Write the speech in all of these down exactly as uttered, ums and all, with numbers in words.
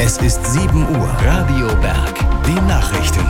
Es ist sieben Uhr. Radio Berg. Die Nachrichten.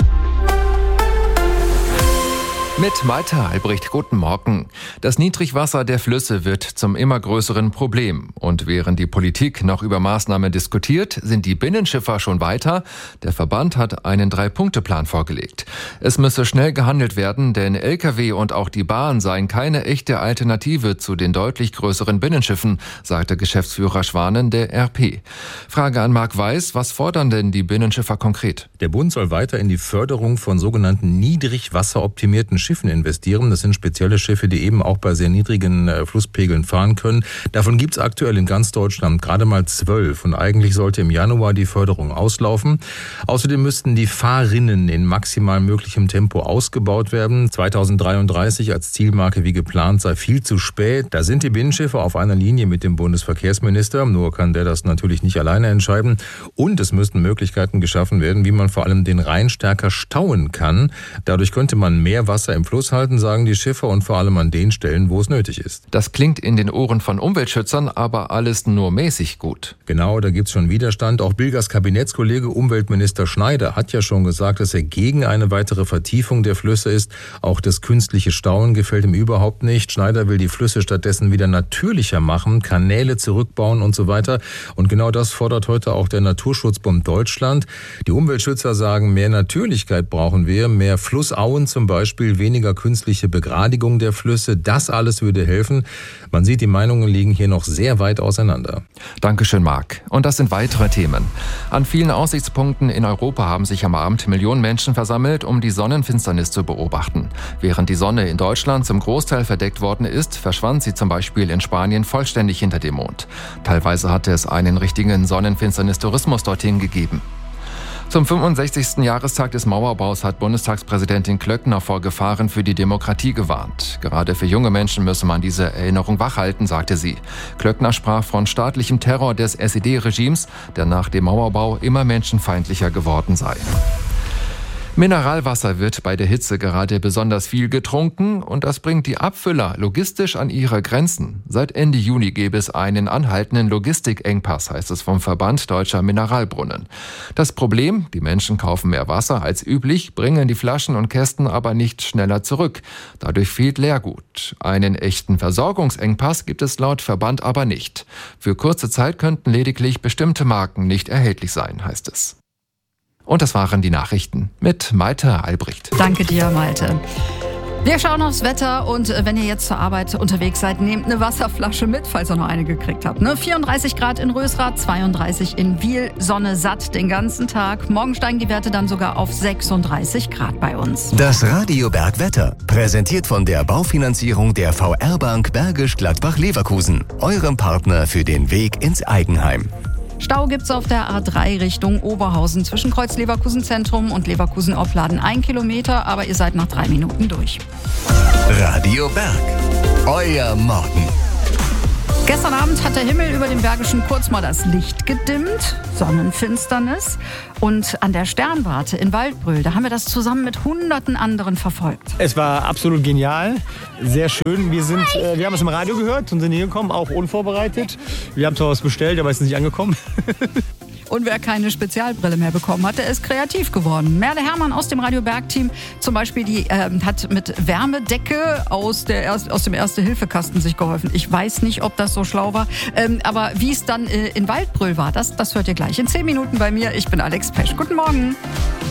Mit Malte Albrecht, guten Morgen. Das Niedrigwasser der Flüsse wird zum immer größeren Problem. Und während die Politik noch über Maßnahmen diskutiert, sind die Binnenschiffer schon weiter. Der Verband hat einen Drei-Punkte-Plan vorgelegt. Es müsse schnell gehandelt werden, denn L K W und auch die Bahn seien keine echte Alternative zu den deutlich größeren Binnenschiffen, sagte Geschäftsführer Schwanen der R P. Frage an Marc Weiß, was fordern denn die Binnenschiffer konkret? Der Bund soll weiter in die Förderung von sogenannten niedrigwasseroptimierten Schiffen investieren. Das sind spezielle Schiffe, die eben auch bei sehr niedrigen äh, Flusspegeln fahren können. Davon gibt es aktuell in ganz Deutschland gerade mal zwölf. Und eigentlich sollte im Januar die Förderung auslaufen. Außerdem müssten die Fahrrinnen in maximal möglichem Tempo ausgebaut werden. zweitausenddreiunddreißig als Zielmarke wie geplant sei viel zu spät. Da sind die Binnenschiffe auf einer Linie mit dem Bundesverkehrsminister. Nur kann der das natürlich nicht alleine entscheiden. Und es müssten Möglichkeiten geschaffen werden, wie man vor allem den Rhein stärker stauen kann. Dadurch könnte man mehr Wasser im Fluss halten, sagen die Schiffer, und vor allem an den Stellen, wo es nötig ist. Das klingt in den Ohren von Umweltschützern, aber alles nur mäßig gut. Genau, da gibt's schon Widerstand. Auch Bilgers Kabinettskollege Umweltminister Schneider hat ja schon gesagt, dass er gegen eine weitere Vertiefung der Flüsse ist. Auch das künstliche Stauen gefällt ihm überhaupt nicht. Schneider will die Flüsse stattdessen wieder natürlicher machen, Kanäle zurückbauen und so weiter. Und genau das fordert heute auch der Naturschutzbund Deutschland. Die Umweltschützer sagen, mehr Natürlichkeit brauchen wir, mehr Flussauen zum Beispiel, weniger künstliche Begradigung der Flüsse. Das alles würde helfen. Man sieht, die Meinungen liegen hier noch sehr weit auseinander. Dankeschön, Marc. Und das sind weitere Themen. An vielen Aussichtspunkten in Europa haben sich am Abend Millionen Menschen versammelt, um die Sonnenfinsternis zu beobachten. Während die Sonne in Deutschland zum Großteil verdeckt worden ist, verschwand sie zum Beispiel in Spanien vollständig hinter dem Mond. Teilweise hatte es einen richtigen Sonnenfinsternis-Tourismus dorthin gegeben. Zum fünfundsechzigsten Jahrestag des Mauerbaus hat Bundestagspräsidentin Klöckner vor Gefahren für die Demokratie gewarnt. Gerade für junge Menschen müsse man diese Erinnerung wachhalten, sagte sie. Klöckner sprach von staatlichem Terror des S E D-Regimes, der nach dem Mauerbau immer menschenfeindlicher geworden sei. Mineralwasser wird bei der Hitze gerade besonders viel getrunken und das bringt die Abfüller logistisch an ihre Grenzen. Seit Ende Juni gäbe es einen anhaltenden Logistikengpass, heißt es vom Verband Deutscher Mineralbrunnen. Das Problem, die Menschen kaufen mehr Wasser als üblich, bringen die Flaschen und Kästen aber nicht schneller zurück. Dadurch fehlt Leergut. Einen echten Versorgungsengpass gibt es laut Verband aber nicht. Für kurze Zeit könnten lediglich bestimmte Marken nicht erhältlich sein, heißt es. Und das waren die Nachrichten mit Malte Albrecht. Danke dir, Malte. Wir schauen aufs Wetter und wenn ihr jetzt zur Arbeit unterwegs seid, nehmt eine Wasserflasche mit, falls ihr noch eine gekriegt habt. Ne? vierunddreißig Grad in Rösrath, zweiunddreißig in Wiel, Sonne satt den ganzen Tag. Morgen steigen die Werte dann sogar auf sechsunddreißig Grad bei uns. Das Radio Berg Wetter, präsentiert von der Baufinanzierung der V R-Bank Bergisch Gladbach-Leverkusen, eurem Partner für den Weg ins Eigenheim. Stau gibt's auf der A drei Richtung Oberhausen zwischen Kreuz Leverkusen Zentrum und Leverkusen Opladen. Ein Kilometer, aber ihr seid nach drei Minuten durch. Radio Berg, euer Morgen. Gestern Abend hat der Himmel über dem Bergischen kurz mal das Licht gedimmt, Sonnenfinsternis. Und an der Sternwarte in Waldbröl, da haben wir das zusammen mit hunderten anderen verfolgt. Es war absolut genial, sehr schön. Wir, sind, äh, wir haben es im Radio gehört und sind hier gekommen, auch unvorbereitet. Wir haben zwar was bestellt, aber es ist nicht angekommen. Und wer keine Spezialbrille mehr bekommen hat, der ist kreativ geworden. Merle Herrmann aus dem Radio Berg-Team zum Beispiel, die äh, hat mit Wärmedecke aus, der, aus dem Erste-Hilfe-Kasten sich geholfen. Ich weiß nicht, ob das so schlau war, ähm, aber wie es dann äh, in Waldbröl war, das, das hört ihr gleich in zehn Minuten bei mir. Ich bin Alex Pesch. Guten Morgen.